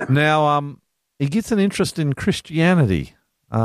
Now, he gets an interest in Christianity.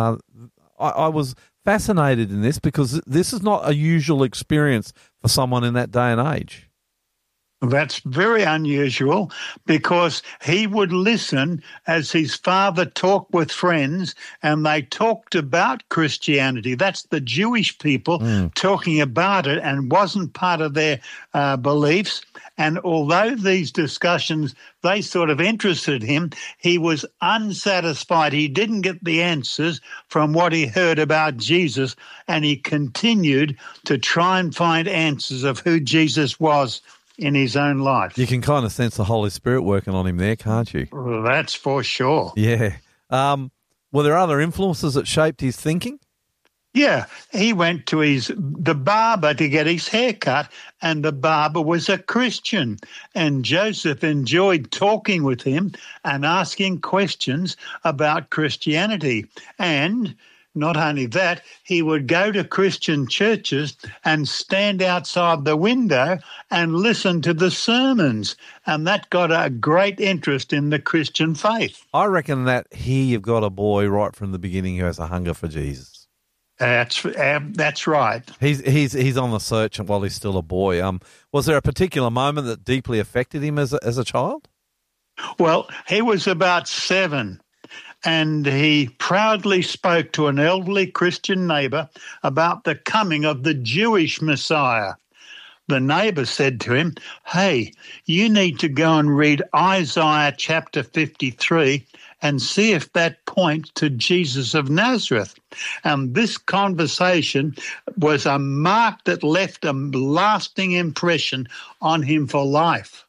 I was fascinated in this because this is not a usual experience for someone in that day and age. That's very unusual because he would listen as his father talked with friends and they talked about Christianity. That's the Jewish people talking about it and wasn't part of their beliefs. And although these discussions, they sort of interested him, he was unsatisfied. He didn't get the answers from what he heard about Jesus, and he continued to try and find answers of who Jesus was in his own life. You can kind of sense the Holy Spirit working on him there, can't you? Well, that's for sure. Yeah. Were there other influences that shaped his thinking? Yeah, he went to the barber to get his hair cut, and the barber was a Christian. And Joseph enjoyed talking with him and asking questions about Christianity. And not only that, he would go to Christian churches and stand outside the window and listen to the sermons. And that got a great interest in the Christian faith. I reckon that here you've got a boy right from the beginning who has a hunger for Jesus. That's right. He's on the search while he's still a boy. Was there a particular moment that deeply affected him as a child? Well, he was about 7. And he proudly spoke to an elderly Christian neighbor about the coming of the Jewish Messiah. The neighbor said to him, "Hey, you need to go and read Isaiah chapter 53 and see if that points to Jesus of Nazareth." And this conversation was a mark that left a lasting impression on him for life.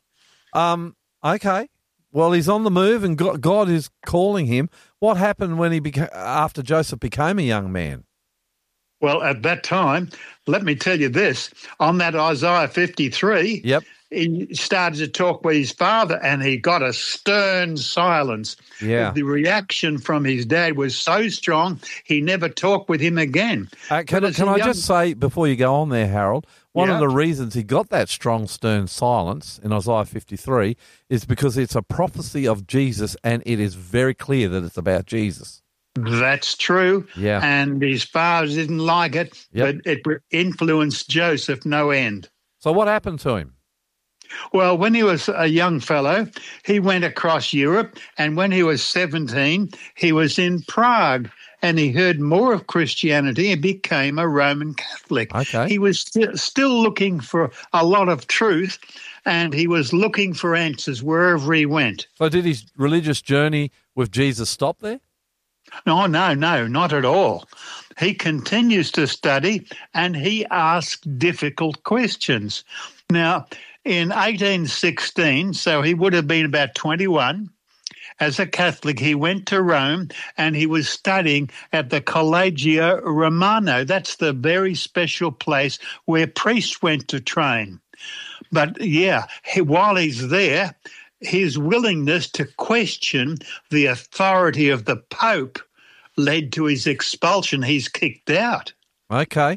Okay. Well, he's on the move and God is calling him. What happened when after Joseph became a young man? Well, at that time, let me tell you this, on that Isaiah 53, he started to talk with his father and he got a stern silence. Yeah. The reaction from his dad was so strong, he never talked with him again. Can I just say, before you go on there, Harold, one of the reasons he got that strong, stern silence in Isaiah 53 is because it's a prophecy of Jesus and it is very clear that it's about Jesus. That's true. Yeah. And his father didn't like it, but it influenced Joseph no end. So what happened to him? Well, when he was a young fellow, he went across Europe, and when he was 17, he was in Prague, and he heard more of Christianity and became a Roman Catholic. Okay. He was still looking for a lot of truth, and he was looking for answers wherever he went. So did his religious journey with Jesus stop there? No, not at all. He continues to study, and he asks difficult questions. Now, in 1816, so he would have been about 21, as a Catholic, he went to Rome and he was studying at the Collegio Romano. That's the very special place where priests went to train. But, while he's there, his willingness to question the authority of the Pope led to his expulsion. He's kicked out. Okay.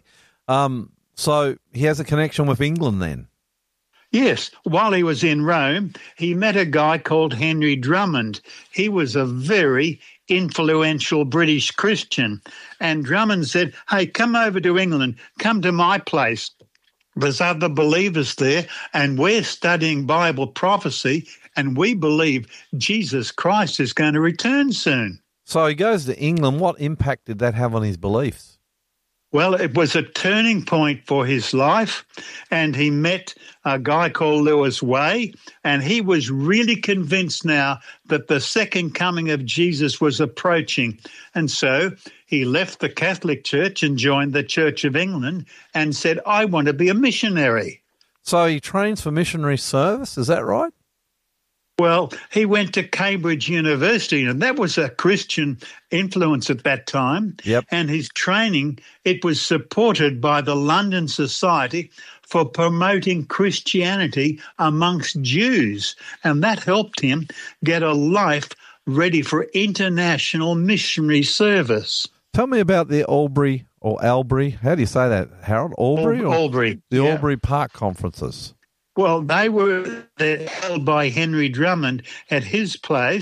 So he has a connection with England then? Yes. While he was in Rome, he met a guy called Henry Drummond. He was a very influential British Christian. And Drummond said, "Hey, come over to England. Come to my place. There's other believers there, and we're studying Bible prophecy, and we believe Jesus Christ is going to return soon." So he goes to England. What impact did that have on his beliefs? Well, it was a turning point for his life, and he met a guy called Lewis Way, and he was really convinced now that the second coming of Jesus was approaching. And so he left the Catholic Church and joined the Church of England and said, "I want to be a missionary." So he trains for missionary service, is that right? Well, he went to Cambridge University, and that was a Christian influence at that time. Yep. And his training, it was supported by the London Society for Promoting Christianity Amongst Jews. And that helped him get a life ready for international missionary service. Tell me about the Albury, how do you say that, Harold? Albury? Albury. The Albury Park conferences. Well, they're held by Henry Drummond at his place,